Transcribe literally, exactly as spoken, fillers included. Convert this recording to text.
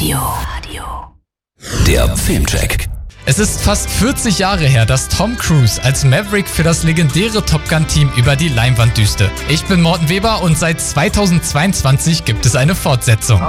Der Filmcheck. Es ist fast vierzig Jahre her, dass Tom Cruise als Maverick für das legendäre Top Gun-Team über die Leinwand düste. Ich bin Morten Weber und seit zweitausendzweiundzwanzig gibt es eine Fortsetzung.